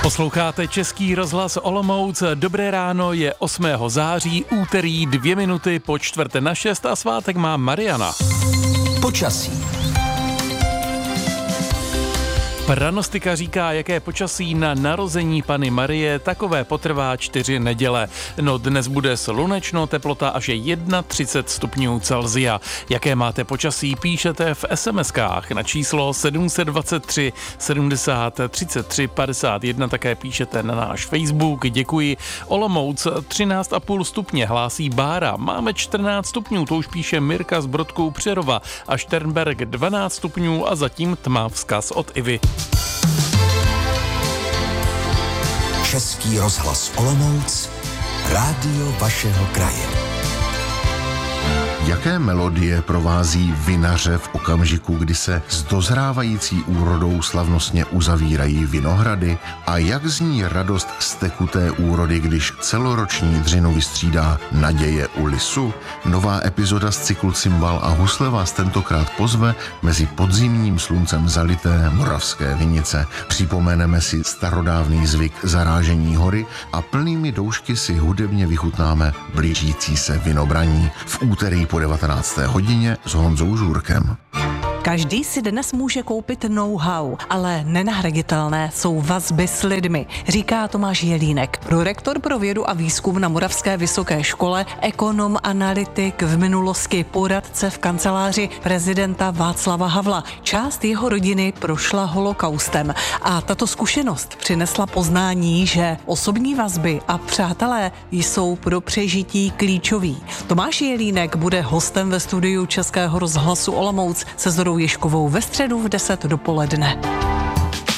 Posloucháte Český rozhlas Olomouc. Dobré ráno, je 8. září, úterý 2 minuty po 5:45 a svátek má Mariana. Počasí. Pranostika říká, jaké počasí na narození Panny Marie, takové potrvá 4 neděle. No dnes bude slunečno, teplota až 31 stupňů Celsia. Jaké máte počasí, píšete v SMS-kách na číslo 723 70 33 51, také píšete na náš Facebook, děkuji. Olomouc 13,5 stupně, hlásí Bára, máme 14 stupňů, to už píše Mirka z Brodkou Přerova a Šternberk 12 stupňů a zatím tma, vzkaz od Ivy. Český rozhlas Olomouc, rádio vašeho kraje. Jaké melodie provází vinaře v okamžiku, kdy se s dozrávající úrodou slavnostně uzavírají vinohrady? A jak zní radost z tekuté úrody, když celoroční dřinu vystřídá naděje u lisu? Nová epizoda z cyklu Cymbal a husle vás tentokrát pozve mezi podzimním sluncem zalité moravské vinice. Připomeneme si starodávný zvyk zarážení hory a plnými doušky si hudebně vychutnáme blížící se vinobraní. V úterý po 19. hodině s Honzou Žůrkem. Každý si dnes může koupit know-how, ale nenahraditelné jsou vazby s lidmi, říká Tomáš Jelínek, prorektor pro vědu a výzkum na Moravské vysoké škole, ekonom, analytik, v minulosti poradce v kanceláři prezidenta Václava Havla. Část jeho rodiny prošla holokaustem a tato zkušenost přinesla poznání, že osobní vazby a přátelé jsou pro přežití klíčoví. Tomáš Jelínek bude hostem ve studiu Českého rozhlasu Olomouc se Zorou Ježkovou ve středu v 10 dopoledne.